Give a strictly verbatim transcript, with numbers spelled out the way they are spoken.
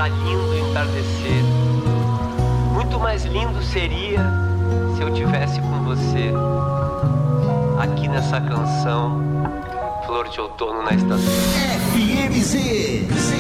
Tá lindo o entardecer. Muito mais lindo seria se eu tivesse com você aqui nessa canção, Flor de Outono na Estação. F M Z